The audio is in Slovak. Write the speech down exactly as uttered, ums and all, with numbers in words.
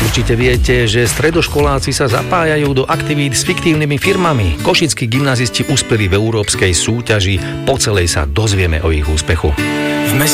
Určite viete, že stredoškoláci sa zapájajú do aktivít s fiktívnymi firmami. Košickí gymnazisti uspeli v európskej súťaži, po celej sa dozvieme o ich úspechu.